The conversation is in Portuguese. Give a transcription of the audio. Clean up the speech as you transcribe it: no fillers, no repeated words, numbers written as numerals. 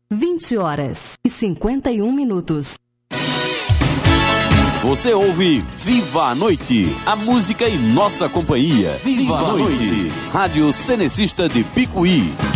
20h51. Você ouve Viva a Noite, a música em nossa companhia. Viva a Noite, Rádio Cenecista de Picuí.